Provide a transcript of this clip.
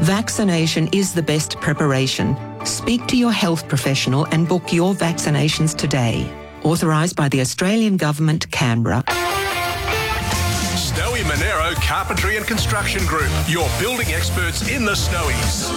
Vaccination is the best preparation. Speak to your health professional and book your vaccinations today. Authorised by the Australian Government, Canberra. Snowy Monero Carpentry and Construction Group, your building experts in the Snowies.